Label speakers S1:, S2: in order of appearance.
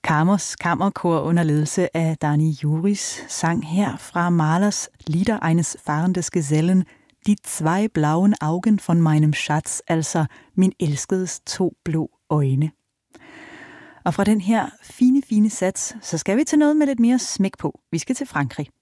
S1: Kamers Kammerkor under ledelse af Dani Juris sang her fra Mahlers Lieder eines fahrendes Gesellen Die zwei blauen Augen von meinem Schatz, altså min elskedes 2 blå øjne. Og fra den her fine sats, så skal vi til noget med lidt mere smæk på. Vi skal til Frankrig.